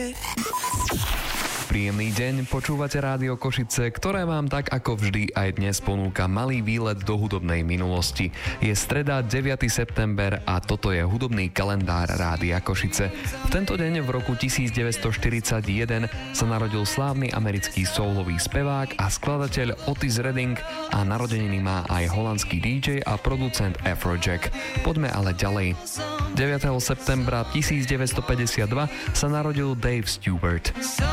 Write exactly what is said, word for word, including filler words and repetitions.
Príjemný deň, počúvate Rádio Košice, ktoré vám tak ako vždy aj dnes ponúka malý výlet do hudobnej minulosti. Je streda deviateho september a toto je hudobný kalendár Rádia Košice. V tento deň v roku devätnásťstoštyridsaťjeden sa narodil slávny americký soulový spevák a skladateľ Otis Redding a narodeniny má aj holandský dý džej a producent Afrojack. Poďme ale ďalej. deviateho septembra devätnásťstopäťdesiatdva sa narodil Dave Stewart.